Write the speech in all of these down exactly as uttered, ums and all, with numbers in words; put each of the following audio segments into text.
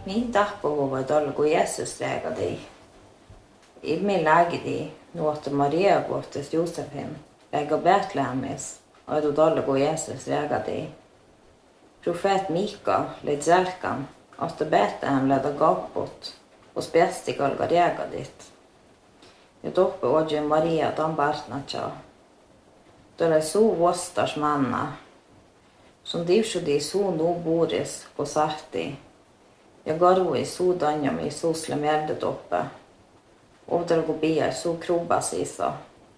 Min dappahuva dalla kun Jesus lägade. I min lägade nuotta Maria vuottes Josefin lägga Betlehemis och då dalla kun Jesus lägade. Profet Mika led zälkan att Betlehem ledde gapot och spesti galga lägadit. Jag doppe odje Maria dan bartnacha. Då är så vostars manna som divsjudi så no boris på sarti. Jag garu i så danjam i så slemjeldet oppe. Och där går bia så krobas i så.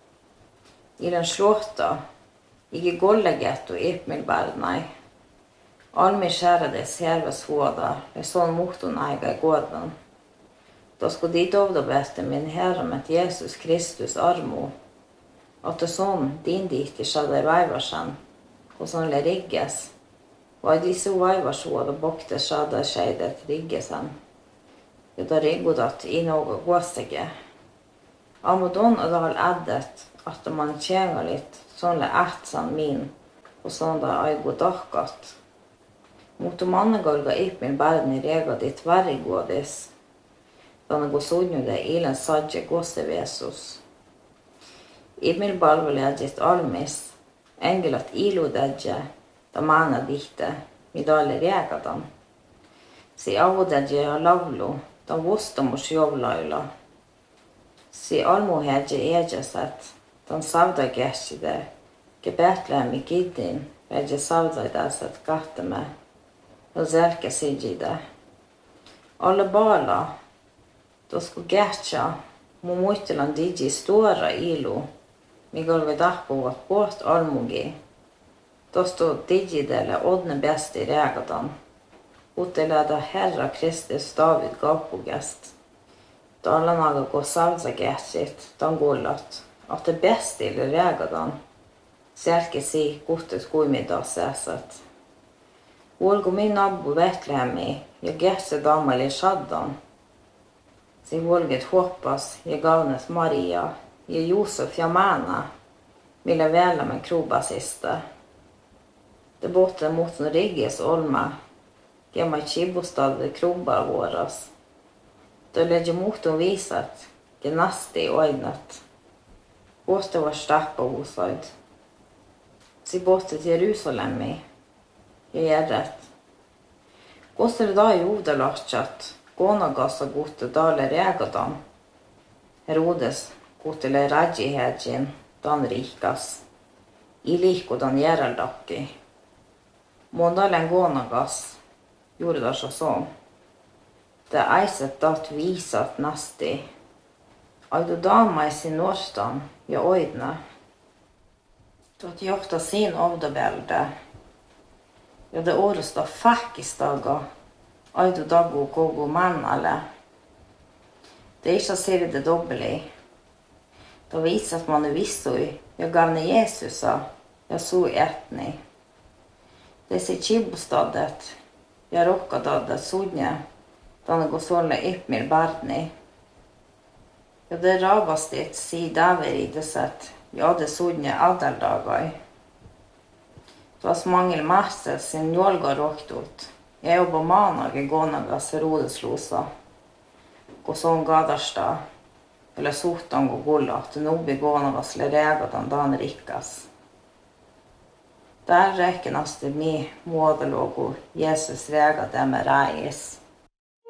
I den slåta, i golleget och epmilbardnai. Almi skärades herves håda, med sån motornaiga i gården. Då skulle dit avdobete min herre med Jesus Kristus armo. Att det sån din dit i skadde vajvarsan, och sån le rigges. Och i disse vajvarsåd och bokte skadde skejdet riggesen. Jo da riggodat i något gåsege. Amodon och dal addet, att man tjänar lite, sån le ätsan min, och sån där aj godakkat. Mot mannagolga ipmin barni rega dit varigådis. Dana gå sodnude ilen sadje gåsevesus. Ipmin balveledjit almis. Engelat iludedje. Da mana dihte. Midale regadan. Si avodedje a lavlu. Da vostamos jovlaila. Si almohedje ejeset. Dan savda geshide. Ge Betlehem i giddin. Vedje savda idaset gatteme. Och zälka sigida. Alla bala. Då skulle gärtja. Mo muitelan digi stora ilo. Migal vedappo att båt almugi. Då stod digidele odne bäst i regadan. Uteleda herra Kristus David gapogest. Då alla naga gå savza gärtsit. Dan gullat. Att det bäst i regadan. Zälka si gutes guimida säsat. Volgo min nabbo Betlehemi, jag gässe damal i shaddan. Si volget hoppas, jag gavnes Maria, jag Josef jamana, ville väla med krobasiste. Det botte mot en rigges olma, gemma kibostad vid krobar våras. Då ledde motorn visat, genasti oidnat. Båste var stappa osajd. Si botte till Jerusalemi. Jag är rätt. Gåser da i odalachat, gånagas och gote dale regadan. Herodes gotele radjihedjin, dan rikas. I liko dan geraldakki. Måndalen gånagas, gjorde det så sån. Det eiset dat visat nasti. Aldo dama i sin årsdan, jag oidne. Dat jokta sin avdabelde. Ja, det året da fakkistaga, aidu dagu kogu mannalle. Det är inte ser det dobbeli. Då visar att man är vissoj, jag gav ni Jesusa, jag så etni. Det ser chibostadet, jag rockade sodnje, då går såla ipmir barni. Ja, det rabastet si daver i det sätt, ja det sodnje adeldagai. Det var så många massor sin jolga råkt ut. Jag jobbar manage gånagas rodeslosa. Gå sån gadarsta. Eller sotan gå gulla. Att nobi gånagas leregadan dan rikas. Där räknas det med mådelogo Jesus regade med reis.